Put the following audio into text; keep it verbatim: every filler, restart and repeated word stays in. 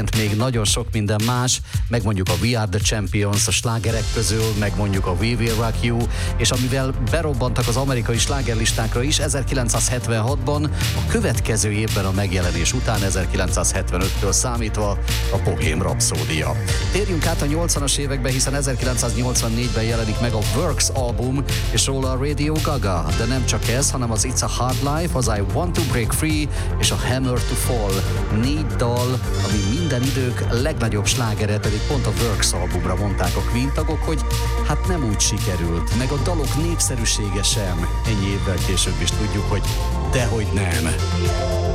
még nagyon sok minden más, meg mondjuk a We Are The Champions a slágerek közül, meg mondjuk a We Will Rock You, és amivel berobbantak az amerikai slágerlistákra is ezerkilencszázhetvenhatban, a következő évben a megjelenés után ezerkilencszázhetvenöttől számítva a Bohém Rhapsódia. Térjünk át a nyolcvanas évekbe, hiszen ezerkilencszáznyolcvannégyben jelenik meg a Works album, és róla a Radio Gaga, de nem csak ez, hanem az It's a Hard Life, az I Want to Break Free és a Hammer to Fall. Négy dal, ami minden idők legnagyobb slágere, pedig pont a Works albumra mondták a Queen tagok, hogy hát nem úgy sikerült, meg a dalok népszerűsége sem. Ennyi évvel később is tudjuk, hogy dehogy nem.